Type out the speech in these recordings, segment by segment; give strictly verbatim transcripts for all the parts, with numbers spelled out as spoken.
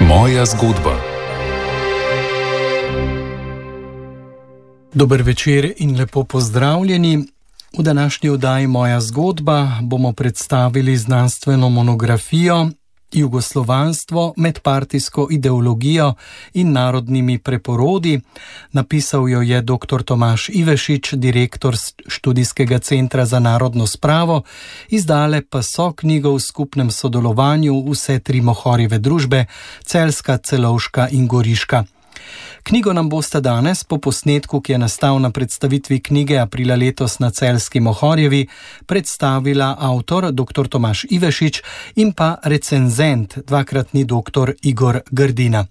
Moja zgodba. Dober večer in lepo pozdravljeni. V današnji oddaji Moja zgodba bomo predstavili znanstveno monografijo Jugoslovanstvo, medpartijsko ideologijo in narodnimi preporodi. Napisal jo je doktor Tomaž Ivešič, direktor Študijskega centra za narodno spravo, izdale pa so knjigo v skupnem sodelovanju vse tri Mohorjeve družbe, Celjska, Celovška in Goriška. Knjigo nam boste danes, po posnetku, ki je nastal na predstavitvi knjige aprila letos na Celjski Mohorjevi, predstavila avtor doktor Tomaž Ivešič in pa recenzent, dvakratni doktor Igor Grdina.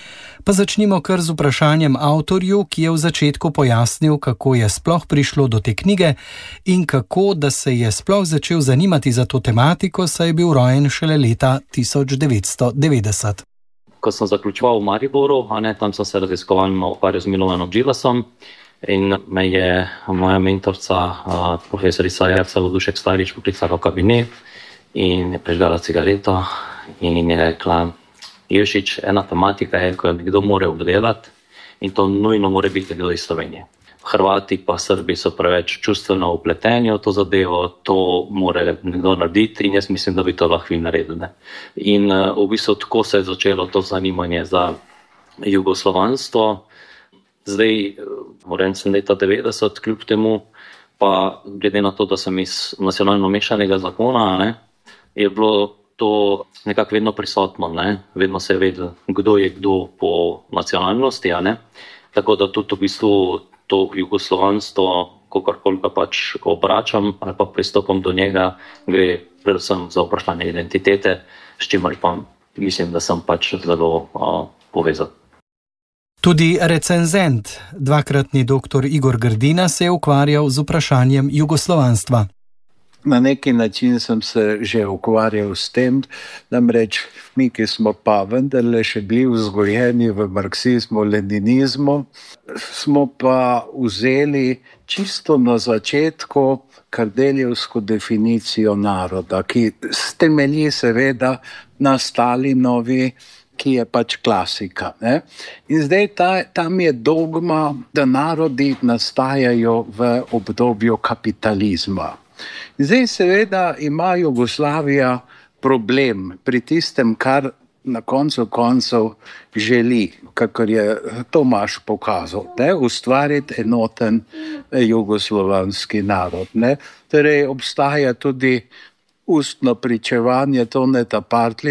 Pa začnimo kar z vprašanjem avtorju, ki je v začetku pojasnil, kako je sploh prišlo do te knjige in kako, da se je sploh začel zanimati za to tematiko, saj je bil rojen šele leta tisoč devetsto devetdeset. Ko sem zaključoval v Mariboru, a ne, tam sem se raziskovalno ukvarjal z Milovanom Džilasom in me je moja mentorca, profesorica Jerca Vodušek Starič, poklicala v kabinet in je prižgala cigareto in je rekla: Ivšič, ena tematika je, ko jo nekdo mora obdelati in to nujno mora biti nekdo iz Slovenije. Hrvati pa Srbi so preveč čustveno vpleteni v to zadevo, to mora nekdo narediti in jaz mislim, da bi to lahko vi naredili. In v bistvu tako se je začelo to zanimanje za jugoslovanstvo. Zdaj, moram sem leta devetdeset, kljub temu, pa glede na to, da sem iz nacionalno mešanega zakona, ne, je bilo to nekako vedno prisotno, ne. Vedno se je vedel, kdo je kdo po nacionalnosti, a ne. Tako da tudi v bistvu to jugoslovanstvo, kakorkoli ga pač obračam ali pa pristopam do njega, gre predvsem za vprašanje identitete, s čimer pa mislim, da sem pač zelo uh, povezan. Tudi recenzent, dvakratni doktor Igor Grdina, se je ukvarjal z vprašanjem jugoslovanstva. Na neki način sem se že ukvarjal s tem, namreč mi, ki smo pa vendarle še bili vzgojeni v marksizmu, leninizmu, smo pa vzeli čisto na začetku Kardeljevsko definicijo naroda, ki temelji seveda na Stalinovi, ki je pač klasika. Ne? In zdaj ta, tam je dogma, da narodi nastajajo v obdobju kapitalizma. Zdaj seveda ima Jugoslavija problem pri tistem, kar na koncu koncev želi, kakor je Tomaž pokazal, ne, ustvariti enoten jugoslovanski narod. Ne. Torej obstaja tudi ustno pričevanje Toneta Partljiča,